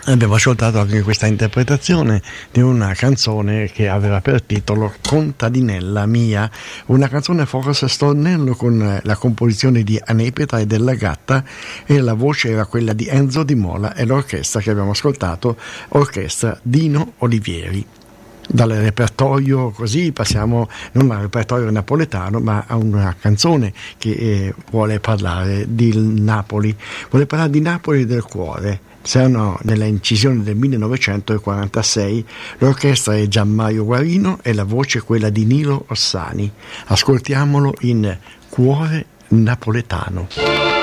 Abbiamo ascoltato anche questa interpretazione di una canzone che aveva per titolo Contadinella mia, una canzone forse stornello con la composizione di Anepetra e Della Gatta, e la voce era quella di Enzo Di Mola, e l'orchestra che abbiamo ascoltato, orchestra Dino Olivieri. Dal repertorio così passiamo non al repertorio napoletano, ma a una canzone che vuole parlare di Napoli, vuole parlare di Napoli e del cuore. C'erano nella incisione del 1946, l'orchestra è Gianmario Guarino e la voce è quella di Nilo Ossani. Ascoltiamolo in Cuore napoletano.